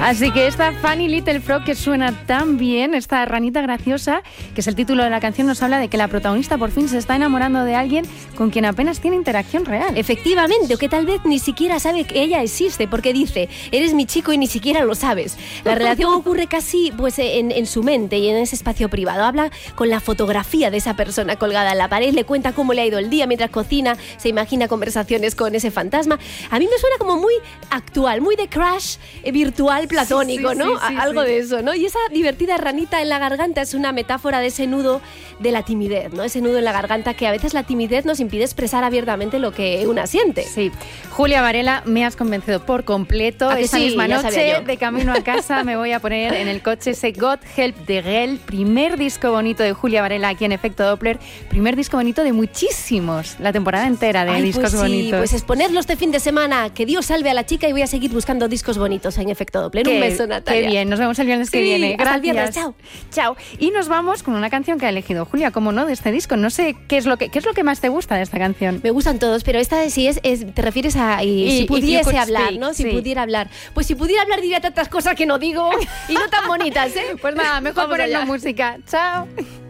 Así que esta Funny Little Frog que suena tan bien, esta ranita graciosa, que es el título de la canción, nos habla de que la protagonista por fin se está enamorando de alguien con quien apenas tiene interacción real. Efectivamente, o que tal vez ni siquiera sabe que ella existe, porque dice, eres mi chico y ni siquiera lo sabes. La relación ocurre casi pues en su mente y en ese espacio privado. Habla con la fotografía de esa persona colgada en la pared, le cuenta cómo le ha ido el día mientras cocina, se imagina conversaciones con ese fantasma. A mí me suena como muy actual, muy de crush virtual platónico, sí, ¿no? Sí, algo de eso, ¿no? Y esa divertida ranita en la garganta es una metáfora de ese nudo de la timidez, ¿no? Ese nudo en la garganta que a veces la timidez nos impide expresar abiertamente lo que una siente. Sí. Julia Varela, me has convencido por completo. Esa misma noche, de camino a casa, me voy a poner en el coche ese God Help de Gel, primer disco bonito de Julia Varela aquí en Efecto Doppler, primer disco bonito de muchísimos, la temporada entera de discos pues bonitos. Pues exponerlo este fin de semana, que Dios salve a la chica y voy a seguir buscando discos bonitos en Efecto Doppler. Un beso, Natalia. Qué bien, nos vemos el viernes que viene. Gracias. Hasta el viernes, chao. Chao. Y nos vamos con una canción que ha elegido Julia, como no, de este disco. No sé qué es lo que más te gusta de esta canción. Me gustan todos, pero esta sí te refieres a si pudiese hablar, ¿no? Si pudiera hablar. Pues si pudiera hablar diría tantas cosas que no digo y no tan bonitas, ¿eh? Pues nada, mejor ponernos música. Chao.